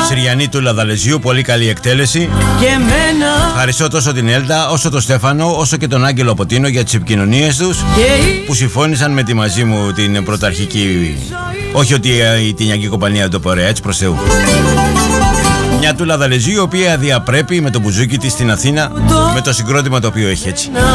Συριανή του Λαδαλεζίου, πολύ καλή εκτέλεση. Ευχαριστώ τόσο την Έλτα, όσο τον Στέφανο, όσο και τον Άγγελο Αποτίνο για τις επικοινωνίες τους που συμφώνησαν με τη μαζί μου την πρωταρχική. Όχι ότι η ταινιακή κομπανία δεν το πω ωραία, έτσι προς Θεού. Μια του Λαδαλεζίου, η οποία διαπρέπει με το μπουζούκι της στην Αθήνα με το συγκρότημα το οποίο έχει, έτσι.